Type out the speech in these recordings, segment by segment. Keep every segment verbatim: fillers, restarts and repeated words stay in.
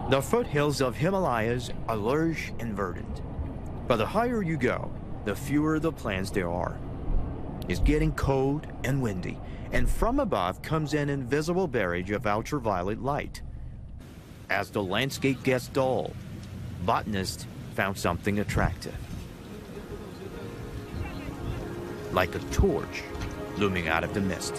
The foothills of Himalayas are lush and verdant. But the higher you go, the fewer the plants there are. It's getting cold and windy, and from above comes an invisible barrage of ultraviolet light. As the landscape gets dull, botanists found something attractive. Like a torch looming out of the mist.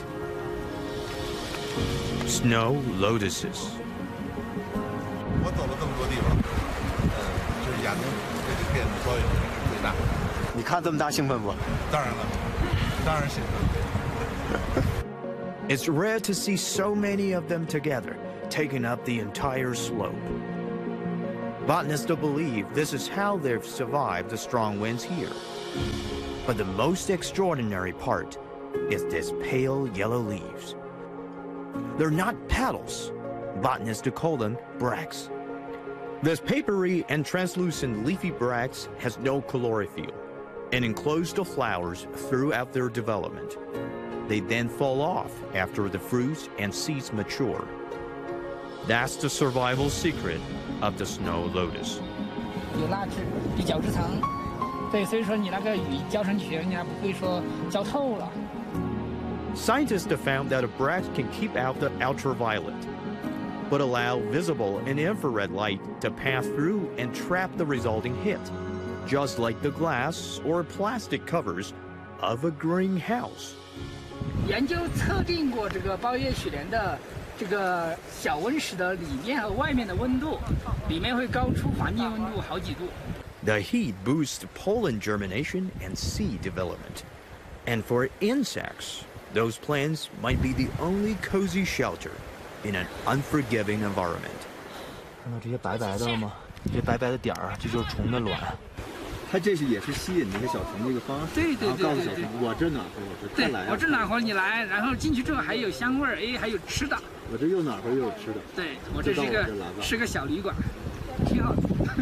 Snow lotuses. 我走了这么多地方，呃，就是眼睛对这片子作用是最大的。 你看这么大兴奋不？ 当然了，当然兴奋。 It's rare to see so many of them together, taking up the entire slope. Botanists believe this is how they've survived the strong winds here. But the most extraordinary part is this pale yellow leaves. They're not petals. Botanists call them bracts. This papery and translucent leafy bracts has no chlorophyll and enclose the flowers throughout their development. They then fall off after the fruits and seeds mature. That's the survival secret of the snow lotus. 有蜡质，比角质层，对，所以说你那个雨浇上去，人家不会说浇透了。 Scientists have found that a bract can keep out the ultraviolet, but allow visible and infrared light to pass through and trap the resulting heat, just like the glass or plastic covers of a greenhouse. 研究测定过这个包叶雪莲的这个小温室的里面和外面的温度，里面会高出环境温度好几度。 The heat boosts pollen germination and seed development. And for insects, those plants might be the only cozy shelter in an unforgiving environment. 看到这些白白的了吗？这白白的点儿，这就是虫的卵。它这是也是吸引这个小虫的一个方式。 对对对对对。 告诉小虫，我这暖和，我这再来。 对，我这暖和，你来，然后进去之后还有香味儿，哎，还有吃的。 我这又暖和又有吃的。 对，我这是个是个小旅馆，挺好的。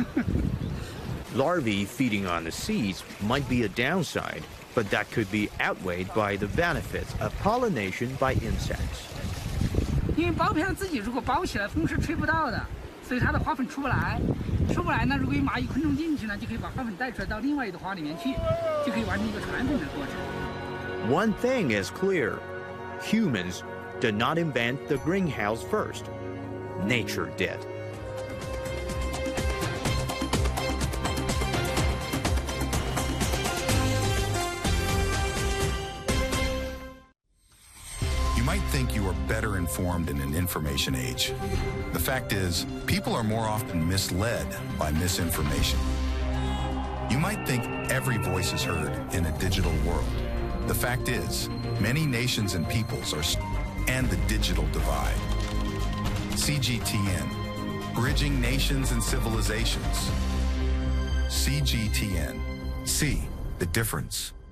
Larvae feeding on the seeds might be a downside, but that could be outweighed by the benefits of pollination by insects. 因为苞片自己如果包起来，风是吹不到的，所以它的花粉出不来。出不来呢，如果有蚂蚁、昆虫进去呢，就可以把花粉带出来到另外一朵花里面去，就可以完成一个传粉的过程。 One thing is clear: humans did not invent the greenhouse first. Nature did. You might think you are better informed in an information age. The fact is, people are more often misled by misinformation. You might think every voice is heard in a digital world. The fact is, many nations and peoples are and the digital divide. C G T N, Bridging Nations and Civilizations. C G T N. See the difference.